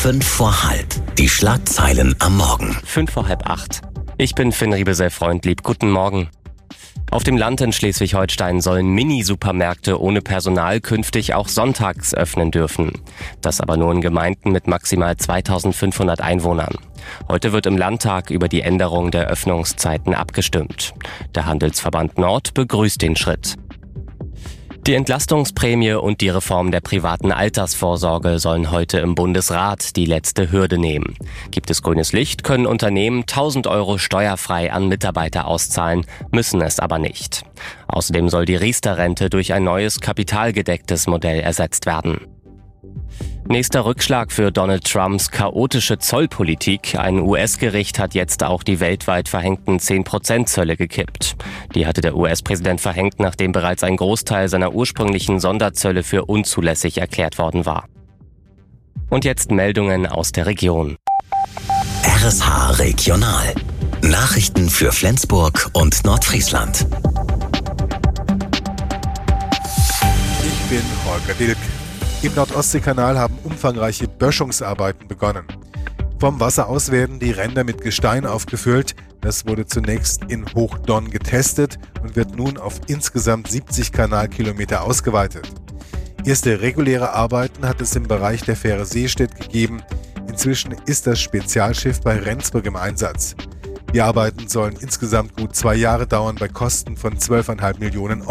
5 vor halb. Die Schlagzeilen am Morgen. 7:55. Ich bin Finn Riebesell-Freundlieb. Guten Morgen. Auf dem Land in Schleswig-Holstein sollen Mini-Supermärkte ohne Personal künftig auch sonntags öffnen dürfen. Das aber nur in Gemeinden mit maximal 2500 Einwohnern. Heute wird im Landtag über die Änderung der Öffnungszeiten abgestimmt. Der Handelsverband Nord begrüßt den Schritt. Die Entlastungsprämie und die Reform der privaten Altersvorsorge sollen heute im Bundesrat die letzte Hürde nehmen. Gibt es grünes Licht, können Unternehmen 1.000 € steuerfrei an Mitarbeiter auszahlen, müssen es aber nicht. Außerdem soll die Riester-Rente durch ein neues kapitalgedecktes Modell ersetzt werden. Nächster Rückschlag für Donald Trumps chaotische Zollpolitik. Ein US-Gericht hat jetzt auch die weltweit verhängten 10% Zölle gekippt. Die hatte der US-Präsident verhängt, nachdem bereits ein Großteil seiner ursprünglichen Sonderzölle für unzulässig erklärt worden war. Und jetzt Meldungen aus der Region. RSH Regional. Nachrichten für Flensburg und Nordfriesland. Ich bin Holger Dilk. Im Nordostseekanal haben umfangreiche Böschungsarbeiten begonnen. Vom Wasser aus werden die Ränder mit Gestein aufgefüllt. Das wurde zunächst in Hochdonn getestet und wird nun auf insgesamt 70 Kanalkilometer ausgeweitet. Erste reguläre Arbeiten hat es im Bereich der Fähre Seestedt gegeben. Inzwischen ist das Spezialschiff bei Rendsburg im Einsatz. Die Arbeiten sollen insgesamt gut 2 Jahre dauern bei Kosten von 12,5 Millionen €.